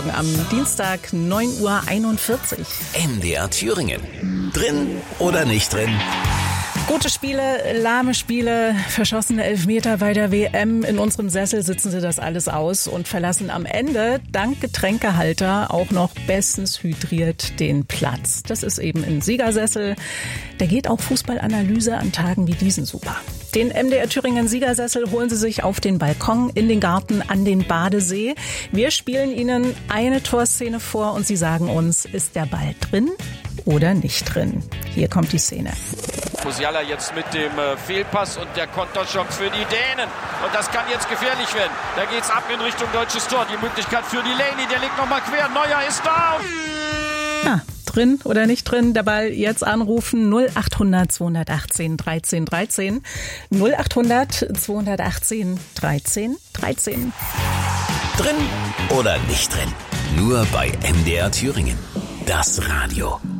Am Dienstag 9:41 Uhr. MDR Thüringen. Drin oder nicht drin? Gute Spiele, lahme Spiele, verschossene Elfmeter bei der WM. In unserem Sessel sitzen sie das alles aus und verlassen am Ende, dank Getränkehalter, auch noch bestens hydriert den Platz. Das ist eben ein Siegersessel. Da geht auch Fußballanalyse an Tagen wie diesen super. Den MDR Thüringen Siegersessel holen Sie sich auf den Balkon, in den Garten, an den Badesee. Wir spielen Ihnen eine Torszene vor und Sie sagen uns, ist der Ball drin oder nicht drin? Hier kommt die Szene. Musiala jetzt mit dem Fehlpass und der Konterchance für die Dänen. Und das kann jetzt gefährlich werden. Da geht's ab in Richtung deutsches Tor. Die Möglichkeit für Delaney, der legt nochmal quer. Neuer ist da. Drin oder nicht drin, der Ball jetzt anrufen 0800 218 13 13. 0800 218 13 13. Drin oder nicht drin? Nur bei MDR Thüringen. Das Radio.